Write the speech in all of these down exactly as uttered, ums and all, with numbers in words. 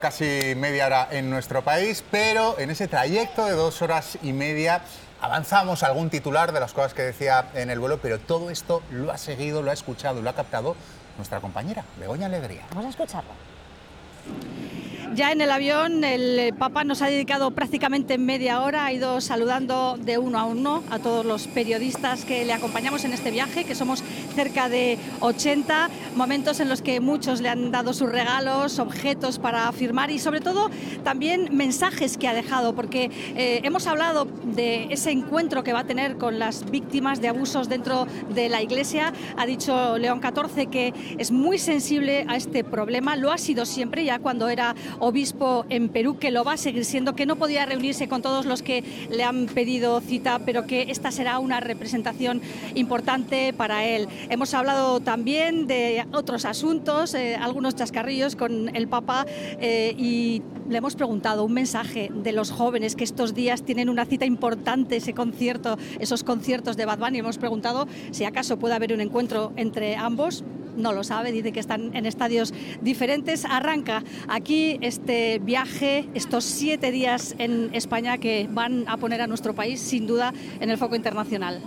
Casi media hora en nuestro país, pero en ese trayecto de dos horas y media avanzamos algún titular de las cosas que decía en el vuelo, pero todo esto lo ha seguido, lo ha escuchado y lo ha captado nuestra compañera, Begoña Alegría. Vamos a escucharlo. Ya en el avión el Papa nos ha dedicado prácticamente media hora, ha ido saludando de uno a uno a todos los periodistas que le acompañamos en este viaje, que somos cerca de ochenta, momentos en los que muchos le han dado sus regalos, objetos para firmar y sobre todo también mensajes que ha dejado, porque eh, hemos hablado de ese encuentro que va a tener con las víctimas de abusos dentro de la Iglesia. Ha dicho León catorce que es muy sensible a este problema, lo ha sido siempre, ya cuando era obispo en Perú, que lo va a seguir siendo, que no podía reunirse con todos los que le han pedido cita, pero que esta será una representación importante para él. Hemos hablado también de otros asuntos, eh, algunos chascarrillos con el Papa eh, y le hemos preguntado un mensaje de los jóvenes que estos días tienen una cita importante, ese concierto, esos conciertos de Bad Bunny. Hemos preguntado si acaso puede haber un encuentro entre ambos. No lo sabe, dice que están en estadios diferentes. Arranca aquí este viaje, estos siete días en España que van a poner a nuestro país sin duda en el foco internacional.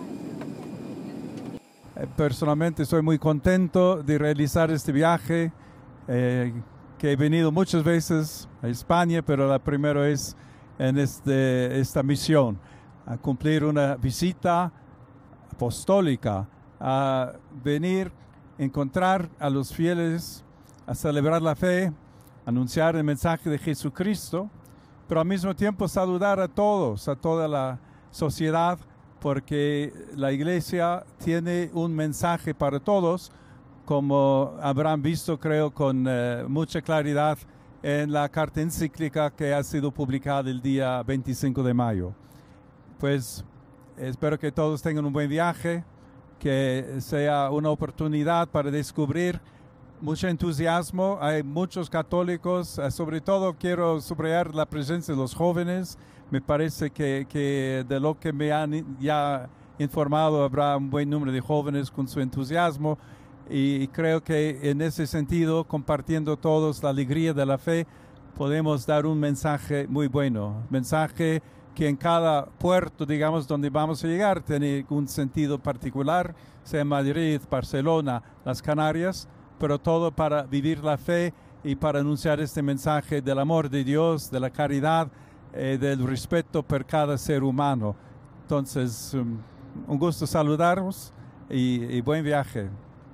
Personalmente estoy muy contento de realizar este viaje, eh, que he venido muchas veces a España, pero la primera vez en este, esta misión, a cumplir una visita apostólica, a venir encontrar a los fieles, a celebrar la fe, anunciar el mensaje de Jesucristo, pero al mismo tiempo saludar a todos, a toda la sociedad, porque la Iglesia tiene un mensaje para todos, como habrán visto, creo, con eh, mucha claridad en la carta encíclica que ha sido publicada el día veinticinco de mayo. Pues espero que todos tengan un buen viaje, que sea una oportunidad para descubrir mucho entusiasmo. Hay muchos católicos, sobre todo quiero subrayar la presencia de los jóvenes. Me parece que, que de lo que me han ya informado habrá un buen número de jóvenes con su entusiasmo y creo que en ese sentido, compartiendo todos la alegría de la fe, podemos dar un mensaje muy bueno, mensaje que en cada puerto, digamos, donde vamos a llegar, tiene un sentido particular, sea Madrid, Barcelona, las Canarias, pero todo para vivir la fe y para anunciar este mensaje del amor de Dios, de la caridad, eh, del respeto por cada ser humano. Entonces, um, un gusto saludaros y, y buen viaje.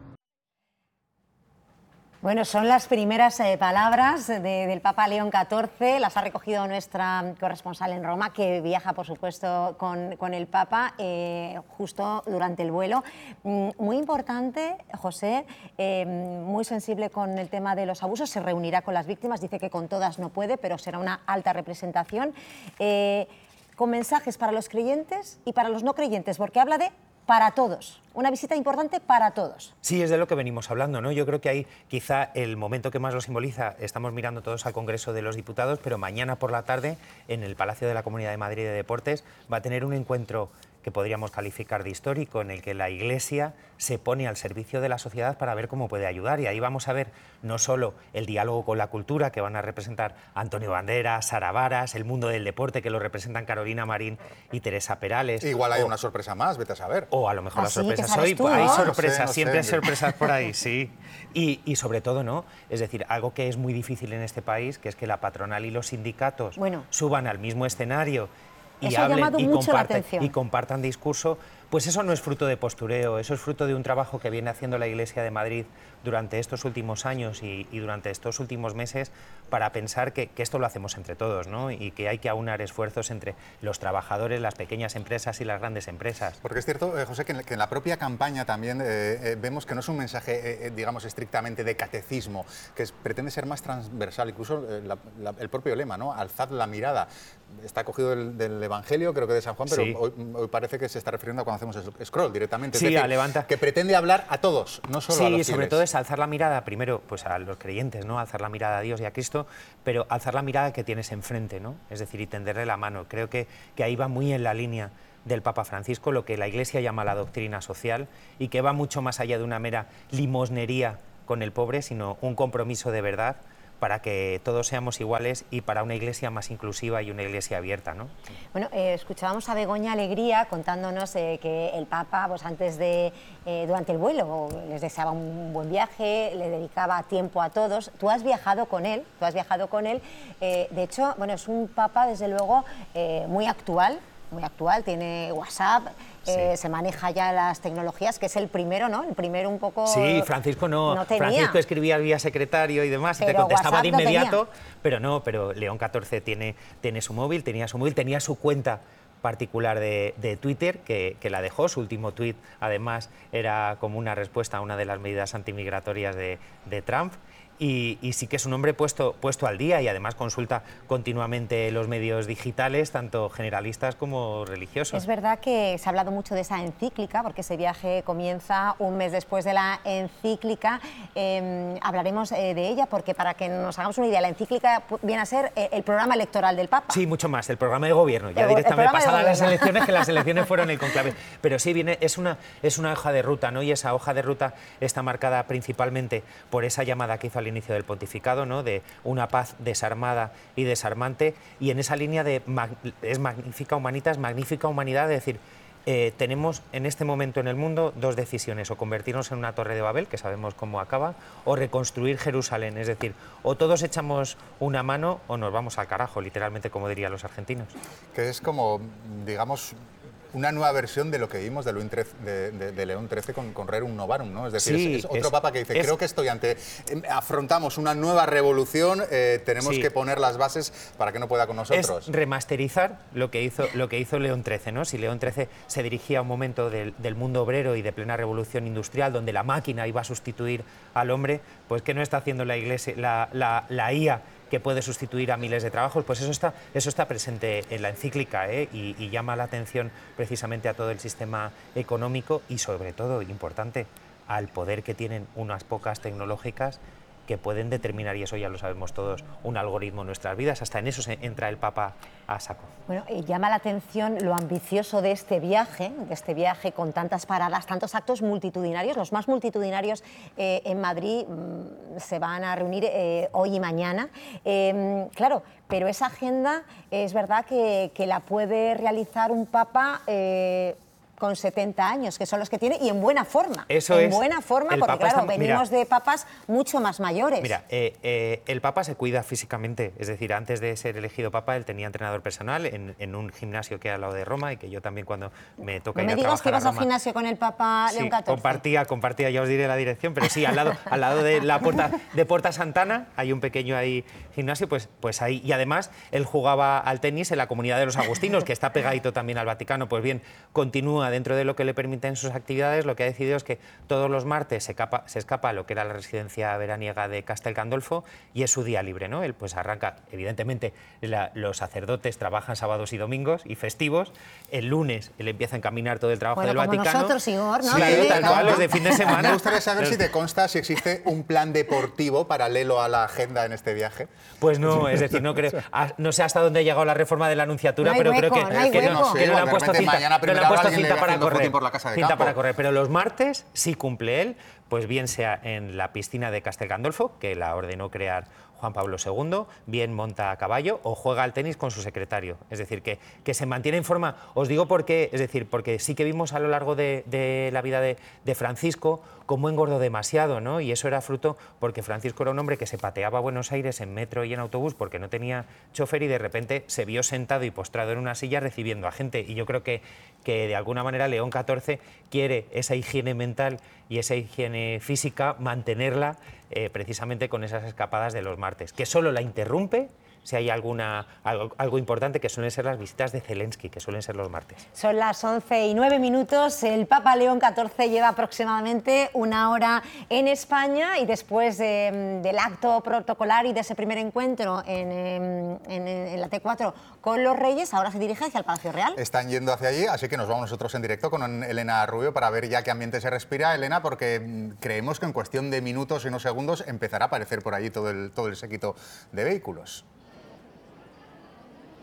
Bueno, son las primeras eh, palabras de, del Papa León catorce, las ha recogido nuestra corresponsal en Roma, que viaja, por supuesto, con, con el Papa eh, justo durante el vuelo. Mm, muy importante, José, eh, muy sensible con el tema de los abusos, se reunirá con las víctimas, dice que con todas no puede, pero será una alta representación, eh, con mensajes para los creyentes y para los no creyentes, porque habla de para todos, una visita importante para todos. Sí, es de lo que venimos hablando, ¿no? Yo creo que ahí quizá el momento que más lo simboliza, estamos mirando todos al Congreso de los Diputados, pero mañana por la tarde en el Palacio de la Comunidad de Madrid de Deportes va a tener un encuentro que podríamos calificar de histórico, en el que la Iglesia se pone al servicio de la sociedad para ver cómo puede ayudar. Y ahí vamos a ver no solo el diálogo con la cultura, que van a representar Antonio Banderas, Sara Varas, el mundo del deporte, que lo representan Carolina Marín y Teresa Perales. Igual hay o, una sorpresa más, vete a saber. O a lo mejor Así la sorpresa que soy, tú, hay ¿no? sorpresas, No sé, no siempre hay sé. sorpresas por ahí, sí. Y, y sobre todo, ¿no? Es decir, algo que es muy difícil en este país, que es que la patronal y los sindicatos Bueno. suban al mismo escenario y Eso ha hablen llamado y, mucho la compartan, atención. y compartan discurso, pues eso no es fruto de postureo, eso es fruto de un trabajo que viene haciendo la Iglesia de Madrid durante estos últimos años y, y durante estos últimos meses para pensar que, que esto lo hacemos entre todos, ¿no? Y que hay que aunar esfuerzos entre los trabajadores, las pequeñas empresas y las grandes empresas. Porque es cierto, eh, José, que en, que en la propia campaña también eh, eh, vemos que no es un mensaje, eh, digamos, estrictamente de catecismo, que es, pretende ser más transversal, incluso eh, la, la, el propio lema, ¿no? Alzad la mirada. Está cogido del, del Evangelio, creo que de San Juan, pero sí. hoy, hoy parece que se está refiriendo a cuando hacemos scroll directamente. Es Sí, decir, a levanta. que pretende hablar a todos, no solo sí, a los y sobre fieles. todo es alzar la mirada, primero, pues a los creyentes, ¿no? Alzar la mirada a Dios y a Cristo, pero alzar la mirada que tienes enfrente, ¿no? Es decir, y tenderle la mano. Creo que, que ahí va muy en la línea del Papa Francisco, lo que la Iglesia llama la doctrina social, y que va mucho más allá de una mera limosnería con el pobre, sino un compromiso de verdad para que todos seamos iguales y para una iglesia más inclusiva y una iglesia abierta, ¿no? Bueno, eh, escuchábamos a Begoña Alegría contándonos eh, que el Papa, pues antes de, eh, durante el vuelo, les deseaba un buen viaje, le dedicaba tiempo a todos. Tú has viajado con él, tú has viajado con él. Eh, de hecho, bueno, es un Papa, desde luego, eh, muy actual, muy actual, tiene WhatsApp, sí. eh, se maneja ya las tecnologías, que es el primero, ¿no? El primero un poco... Sí, Francisco no, no tenía. Francisco escribía vía secretario y demás, pero y te contestaba WhatsApp de inmediato, no pero no, pero León catorce tiene, tiene su móvil, tenía su móvil, tenía su cuenta particular de, de Twitter, que, que la dejó. Su último tuit, además, era como una respuesta a una de las medidas antimigratorias de, de Trump. Y, y sí que es un hombre puesto, puesto al día y además consulta continuamente los medios digitales, tanto generalistas como religiosos. Es verdad que se ha hablado mucho de esa encíclica, porque ese viaje comienza un mes después de la encíclica. Eh, hablaremos eh, de ella, porque para que nos hagamos una idea, la encíclica viene a ser eh, el programa electoral del Papa. Sí, mucho más, el programa de gobierno. Ya el, directamente pasadas las elecciones, que las elecciones fueron el conclave. Pero sí, viene, es, una, es una hoja de ruta, ¿no? Y esa hoja de ruta está marcada principalmente por esa llamada que hizo al inicio del pontificado, ¿no? De una paz desarmada y desarmante, y en esa línea de mag, es magnífica humanitas, magnífica humanidad, es decir, eh, tenemos en este momento en el mundo dos decisiones: o convertirnos en una torre de Babel, que sabemos cómo acaba, o reconstruir Jerusalén, es decir, o todos echamos una mano o nos vamos al carajo, literalmente, como dirían los argentinos. Que es como, digamos, una nueva versión de lo que vimos de, León trece, de, de, de León trece con, con Rerum Novarum, ¿no? Es decir, sí, es, es otro es, papa que dice, es, creo que estoy ante... Afrontamos una nueva revolución, eh, tenemos sí. que poner las bases para que no pueda con nosotros. Es remasterizar lo que hizo, lo que hizo León trece, ¿no? Si León trece se dirigía a un momento del, del mundo obrero y de plena revolución industrial, donde la máquina iba a sustituir al hombre, pues ¿qué no está haciendo la Iglesia, la, la, la I A, que puede sustituir a miles de trabajos? Pues eso está, eso está presente en la encíclica, ¿eh? y, y llama la atención precisamente a todo el sistema económico y, sobre todo, importante, al poder que tienen unas pocas tecnológicas que pueden determinar, y eso ya lo sabemos todos, un algoritmo en nuestras vidas. Hasta en eso se entra el Papa a saco. Bueno, y llama la atención lo ambicioso de este viaje, de este viaje con tantas paradas, tantos actos multitudinarios. Los más multitudinarios eh, en Madrid mmm, se van a reunir eh, hoy y mañana. Eh, claro, pero esa agenda es verdad que, que la puede realizar un Papa Eh, con setenta años, que son los que tiene, y en buena forma. Eso en es. buena forma, porque claro, está, venimos mira, de papas mucho más mayores. Mira, eh, eh, el Papa se cuida físicamente, es decir, antes de ser elegido Papa, él tenía entrenador personal en, en un gimnasio que hay al lado de Roma, y que yo también, cuando me toca no ir a trabajar a Roma... me digas que vas al gimnasio con el Papa sí, León catorce. compartía, compartía, ya os diré la dirección, pero sí, al lado, al lado de la puerta de Porta Santana hay un pequeño ahí gimnasio, pues, pues ahí, y además él jugaba al tenis en la Comunidad de los Agustinos, que está pegadito también al Vaticano. Pues bien, continúa dentro de lo que le permite en sus actividades. Lo que ha decidido es que todos los martes se, capa, se escapa a lo que era la residencia veraniega de Castel Gandolfo, y es su día libre, ¿no? Él pues arranca, evidentemente la, los sacerdotes trabajan sábados y domingos y festivos. El lunes él empieza a encaminar todo el trabajo bueno, del como Vaticano. Nosotros, Igor, ¿no? Sí, claro, tal cual, los de fin de semana. Me gustaría saber si te consta si existe un plan deportivo paralelo a la agenda en este viaje. Pues no, es decir, no creo, no sé hasta dónde ha llegado la reforma de la Nunciatura, no pero hueco, creo que no, que no, no, que no le han puesto cinta, no le han puesto cinta para correr. Por la casa de cinta campo. para correr, pero los martes sí cumple él, pues bien sea en la piscina de Castel Gandolfo, que la ordenó crear Juan Pablo segundo, bien monta a caballo o juega al tenis con su secretario. Es decir, que, que se mantiene en forma. Os digo por qué, es decir, porque sí que vimos a lo largo de, de la vida de, de Francisco cómo engordó demasiado, ¿no? Y eso era fruto porque Francisco era un hombre que se pateaba a Buenos Aires en metro y en autobús porque no tenía chofer, y de repente se vio sentado y postrado en una silla recibiendo a gente. Y yo creo que, que de alguna manera León catorce quiere esa higiene mental y esa higiene física, mantenerla eh, precisamente con esas escapadas de los martes, que solo la interrumpe si hay alguna, algo, algo importante, que suelen ser las visitas de Zelensky, que suelen ser los martes. Son las once y nueve minutos, el Papa León catorce lleva aproximadamente una hora en España, y después de, del acto protocolar y de ese primer encuentro en, en, en la T cuatro con los Reyes, ahora se dirige hacia el Palacio Real. Están yendo hacia allí, así que nos vamos nosotros en directo con Elena Rubio para ver ya qué ambiente se respira. Elena, porque creemos que en cuestión de minutos y no segundos empezará a aparecer por allí todo el, todo el séquito de vehículos.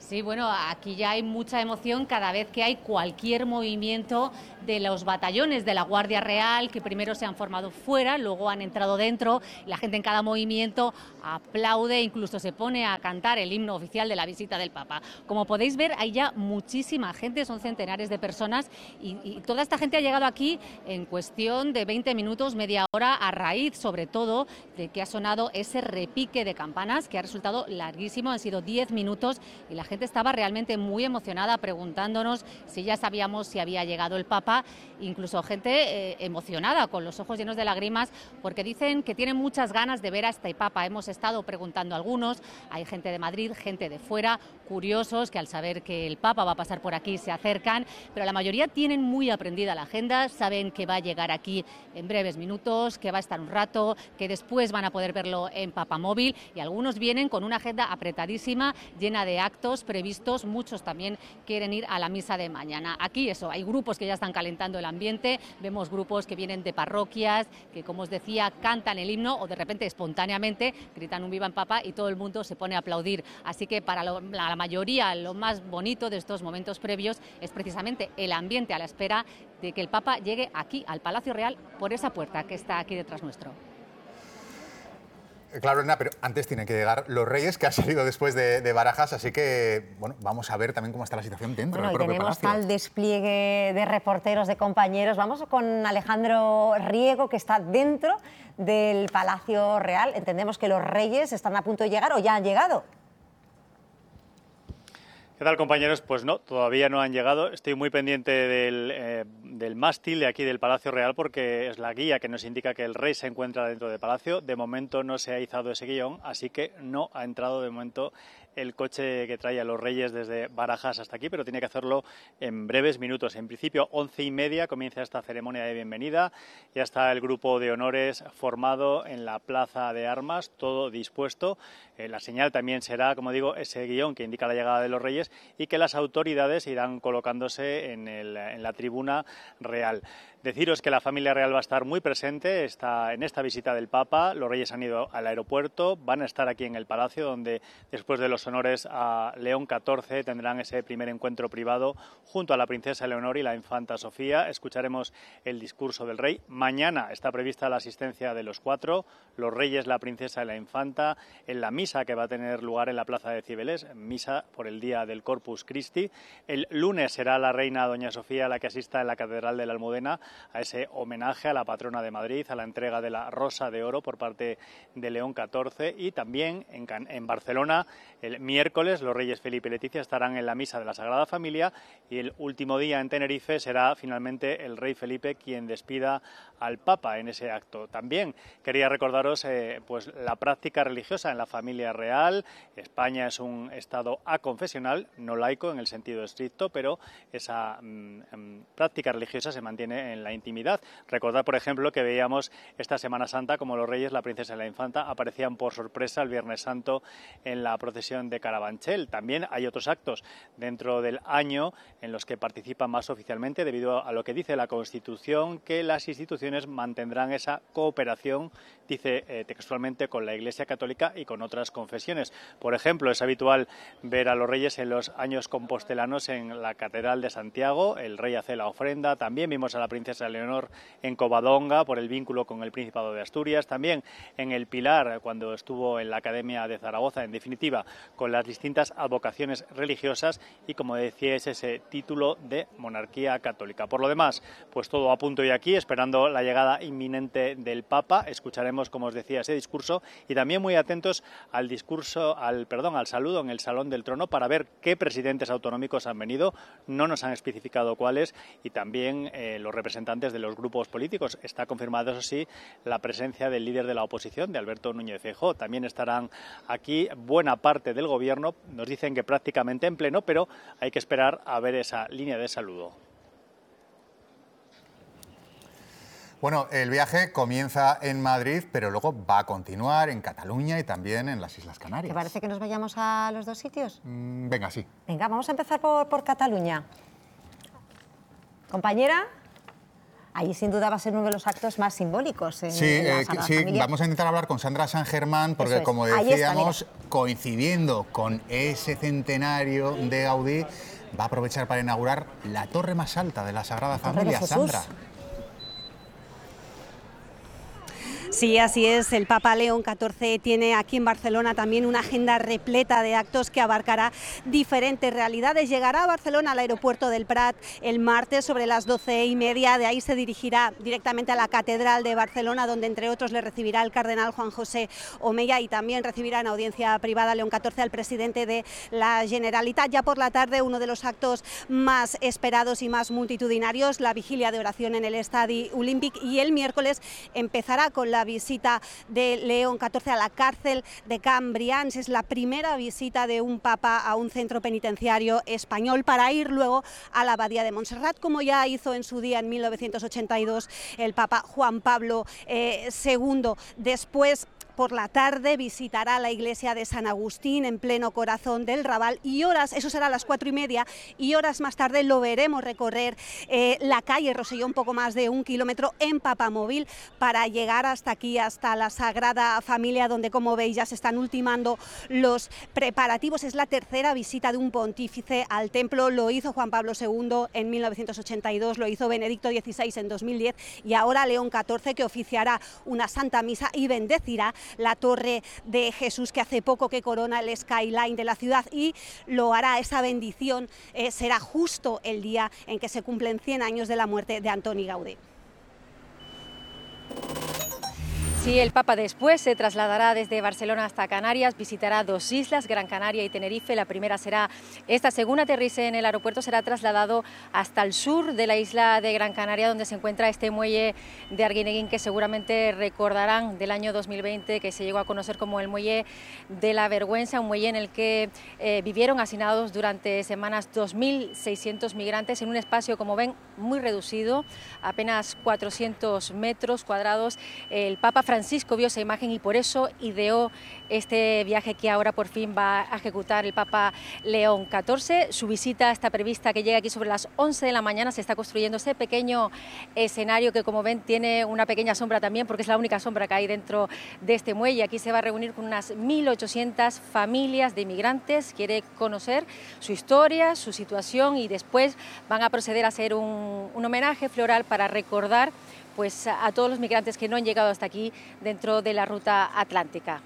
Sí, bueno, aquí ya hay mucha emoción cada vez que hay cualquier movimiento de los batallones de la Guardia Real, que primero se han formado fuera, luego han entrado dentro, y la gente en cada movimiento aplaude, incluso se pone a cantar el himno oficial de la visita del Papa. Como podéis ver, hay ya muchísima gente, son centenares de personas, y, y toda esta gente ha llegado aquí en cuestión de veinte minutos, media hora, a raíz, sobre todo, de que ha sonado ese repique de campanas, que ha resultado larguísimo, han sido diez minutos, y la gente estaba realmente muy emocionada preguntándonos si ya sabíamos si había llegado el Papa, incluso gente eh, emocionada con los ojos llenos de lágrimas porque dicen que tienen muchas ganas de ver a este Papa. Hemos estado preguntando a algunos, hay gente de Madrid, gente de fuera, curiosos que al saber que el Papa va a pasar por aquí se acercan, pero la mayoría tienen muy aprendida la agenda, saben que va a llegar aquí en breves minutos, que va a estar un rato, que después van a poder verlo en Papamóvil, y algunos vienen con una agenda apretadísima, llena de actos previstos, muchos también quieren ir a la misa de mañana. Aquí eso, hay grupos que ya están calentando el ambiente, vemos grupos que vienen de parroquias, que como os decía, cantan el himno o de repente espontáneamente gritan un viva en Papa y todo el mundo se pone a aplaudir. Así que para lo, la mayoría lo más bonito de estos momentos previos es precisamente el ambiente a la espera de que el Papa llegue aquí al Palacio Real por esa puerta que está aquí detrás nuestro. Claro, Elena, pero antes tienen que llegar los Reyes, que han salido después de, de Barajas, así que, bueno, vamos a ver también cómo está la situación dentro bueno, del propio tenemos palacio. Tal despliegue de reporteros, de compañeros. Vamos con Alejandro Riego, que está dentro del Palacio Real. Entendemos que los Reyes están a punto de llegar o ya han llegado. ¿Qué tal, compañeros? Pues no, todavía no han llegado. Estoy muy pendiente del, eh, del mástil de aquí del Palacio Real porque es la guía que nos indica que el rey se encuentra dentro del palacio. De momento no se ha izado ese guión, así que no ha entrado de momento el coche que trae a los Reyes desde Barajas hasta aquí, pero tiene que hacerlo en breves minutos. En principio, once y media comienza esta ceremonia de bienvenida. Ya está el grupo de honores formado en la Plaza de Armas, todo dispuesto. Eh, la señal también será, como digo, ese guión que indica la llegada de los Reyes y que las autoridades irán colocándose en, el, en la tribuna real. Deciros que la familia real va a estar muy presente, está en esta visita del Papa. Los Reyes han ido al aeropuerto, van a estar aquí en el Palacio, donde después de los honores a León catorce tendrán ese primer encuentro privado junto a la princesa Leonor y la infanta Sofía. Escucharemos el discurso del rey. Mañana está prevista la asistencia de los cuatro, los Reyes, la princesa y la infanta, en la misa que va a tener lugar en la plaza de Cibeles, misa por el día del Corpus Christi. El lunes será la reina doña Sofía la que asista en la Catedral de la Almudena a ese homenaje a la patrona de Madrid, a la entrega de la Rosa de Oro por parte de León catorce, y también en, Can en Barcelona el miércoles los Reyes Felipe y Leticia estarán en la misa de la Sagrada Familia, y el último día en Tenerife será finalmente el rey Felipe quien despida al Papa en ese acto. También quería recordaros eh, pues la práctica religiosa en la familia real. España es un estado aconfesional, no laico en el sentido estricto, pero esa mmm, práctica religiosa se mantiene en la intimidad. Recordad, por ejemplo, que veíamos esta Semana Santa como los Reyes, la princesa y la infanta aparecían por sorpresa el Viernes Santo en la procesión de Carabanchel. También hay otros actos dentro del año en los que participan más oficialmente, debido a lo que dice la Constitución, que las instituciones mantendrán esa cooperación, dice eh, textualmente, con la Iglesia Católica y con otras confesiones. Por ejemplo, es habitual ver a los Reyes en los años compostelanos en la Catedral de Santiago. El rey hace la ofrenda. También vimos a la princesa Leonor en Covadonga por el vínculo con el Principado de Asturias. También en el Pilar, cuando estuvo en la Academia de Zaragoza. En definitiva, con las distintas advocaciones religiosas y, como decía, es ese título de monarquía católica. Por lo demás, pues todo a punto y aquí, esperando la llegada inminente del Papa. Escucharemos, como os decía, ese discurso, y también muy atentos al discurso, al perdón, al saludo en el Salón del Trono para ver qué presidentes autonómicos han venido. No nos han especificado cuáles, y también eh, los representantes de los grupos políticos. Está confirmado, eso sí, la presencia del líder de la oposición, de Alberto Núñez Feijóo. También estarán aquí buena parte del gobierno. Nos dicen que prácticamente en pleno, pero hay que esperar a ver esa línea de saludo. Bueno, el viaje comienza en Madrid, pero luego va a continuar en Cataluña y también en las Islas Canarias. ¿Te parece que nos vayamos a los dos sitios? Mm, venga, sí. Venga, vamos a empezar por, por Cataluña. Compañera, ahí sin duda va a ser uno de los actos más simbólicos. En, sí, en la eh, Sagrada sí, Familia. vamos a intentar hablar con Sandra San Germán, porque es. como Ahí decíamos, está, coincidiendo con ese centenario de Gaudí, va a aprovechar para inaugurar la torre más alta de la Sagrada Familia. Sandra. Sí, así es. El Papa León catorce tiene aquí en Barcelona también una agenda repleta de actos que abarcará diferentes realidades. Llegará a Barcelona al aeropuerto del Prat el martes sobre las doce y media. De ahí se dirigirá directamente a la Catedral de Barcelona, donde entre otros le recibirá el cardenal Juan José Omeya, y también recibirá en audiencia privada León catorce al presidente de la Generalitat. Ya por la tarde, uno de los actos más esperados y más multitudinarios, la vigilia de oración en el Estadi Olímpic, y el miércoles empezará con la visita de León catorce a la cárcel de Can Brians. Es la primera visita de un papa a un centro penitenciario español, para ir luego a la abadía de Montserrat, como ya hizo en su día en mil novecientos ochenta y dos el Papa Juan Pablo eh, segundo. Después, por la tarde, visitará la iglesia de San Agustín en pleno corazón del Raval, y horas, eso será a las cuatro y media, y horas más tarde lo veremos recorrer eh, la calle Roselló, un poco más de un kilómetro en papamóvil, para llegar hasta aquí, hasta la Sagrada Familia, donde, como veis, ya se están ultimando los preparativos. Es la tercera visita de un pontífice al templo. Lo hizo Juan Pablo segundo en mil novecientos ochenta y dos, lo hizo Benedicto dieciséis en dos mil diez, y ahora León catorce, que oficiará una Santa Misa y bendecirá la Torre de Jesús, que hace poco que corona el skyline de la ciudad, y lo hará, esa bendición eh, será justo el día en que se cumplen cien años de la muerte de Antoni Gaudí. Sí, el Papa después se trasladará desde Barcelona hasta Canarias, visitará dos islas, Gran Canaria y Tenerife. La primera será esta, según aterrice en el aeropuerto, será trasladado hasta el sur de la isla de Gran Canaria, donde se encuentra este muelle de Arguineguín, que seguramente recordarán del año dos mil veinte, que se llegó a conocer como el muelle de la vergüenza, un muelle en el que eh, vivieron hacinados durante semanas dos mil seiscientos migrantes en un espacio, como ven, muy reducido, apenas cuatrocientos metros cuadrados. El Papa Francisco vio esa imagen y por eso ideó este viaje que ahora por fin va a ejecutar el Papa León catorce. Su visita está prevista que llegue aquí sobre las once de la mañana. Se está construyendo ese pequeño escenario que, como ven, tiene una pequeña sombra también, porque es la única sombra que hay dentro de este muelle. Aquí se va a reunir con unas mil ochocientas familias de inmigrantes. Quiere conocer su historia, su situación, y después van a proceder a hacer un, un homenaje floral para recordar pues a todos los migrantes que no han llegado hasta aquí dentro de la ruta atlántica.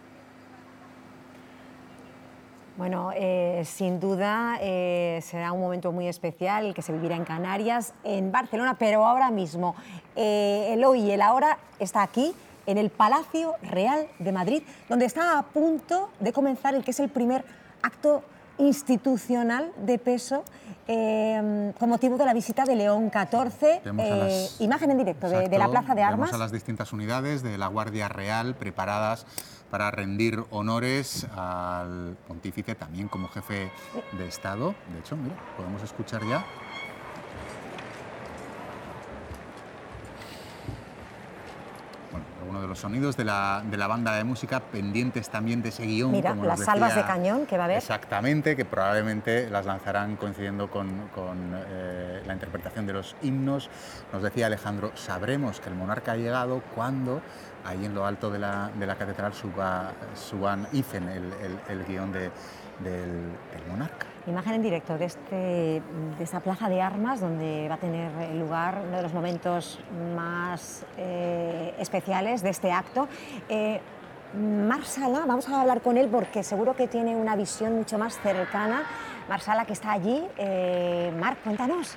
Bueno, eh, sin duda eh, será un momento muy especial el que se vivirá en Canarias, en Barcelona, pero ahora mismo eh, el hoy y el ahora está aquí, en el Palacio Real de Madrid, donde está a punto de comenzar el que es el primer acto institucional de peso eh, con motivo de la visita de León catorce, eh, las, imagen en directo exacto, de, de la Plaza de Armas. Vemos a las distintas unidades de la Guardia Real preparadas para rendir honores al pontífice, también como jefe de Estado. De hecho, mira, podemos escuchar ya. Uno de los sonidos de la, de la banda de música, pendientes también de ese guión. Mira, como las decía, salvas de cañón que va a haber. Exactamente, que probablemente las lanzarán coincidiendo con, con eh, la interpretación de los himnos. Nos decía Alejandro, sabremos que el monarca ha llegado cuando ahí en lo alto de la, de la catedral suba, suban, hicen el, el, el guión de, del, del monarca. Imagen en directo de, este, de esta Plaza de Armas, donde va a tener lugar uno de los momentos más eh, especiales de este acto. Eh, Marc Sala, vamos a hablar con él porque seguro que tiene una visión mucho más cercana. Marc Sala, que está allí. Eh, Marc, cuéntanos.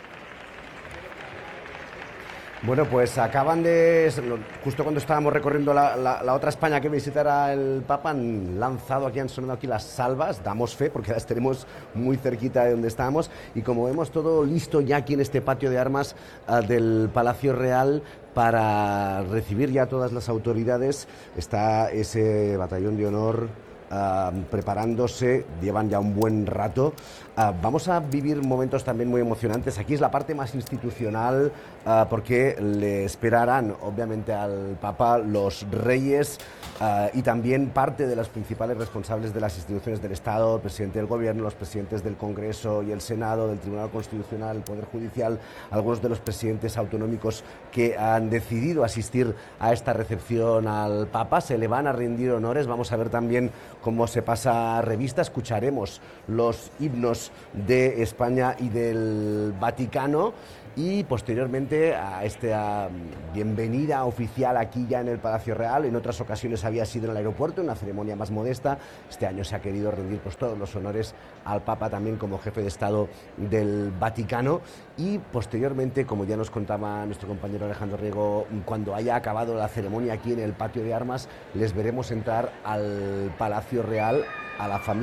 Bueno, pues acaban de, justo cuando estábamos recorriendo la, la, la otra España que visitará el Papa, han lanzado aquí, han sonado aquí las salvas, damos fe porque las tenemos muy cerquita de donde estábamos, y como vemos todo listo ya aquí en este patio de armas uh, del Palacio Real para recibir ya a todas las autoridades. Está ese batallón de honor uh, preparándose, llevan ya un buen rato. Uh, vamos a vivir momentos también muy emocionantes. Aquí es la parte más institucional uh, porque le esperarán obviamente al Papa los reyes uh, y también parte de los principales responsables de las instituciones del Estado, el presidente del Gobierno, los presidentes del Congreso y el Senado, del Tribunal Constitucional, el Poder Judicial, algunos de los presidentes autonómicos que han decidido asistir a esta recepción al Papa. Se le van a rendir honores. Vamos a ver también cómo se pasa revista. Escucharemos los himnos de España y del Vaticano y posteriormente a esta bienvenida oficial aquí ya en el Palacio Real. En otras ocasiones había sido en el aeropuerto, una ceremonia más modesta. Este año se ha querido rendir pues, todos los honores al Papa también como jefe de Estado del Vaticano y posteriormente, como ya nos contaba nuestro compañero Alejandro Riego, cuando haya acabado la ceremonia aquí en el Patio de Armas, les veremos entrar al Palacio Real a la familia